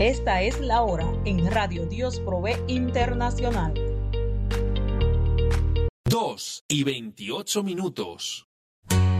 Esta es la hora en Radio Dios Provee Internacional. 2:28.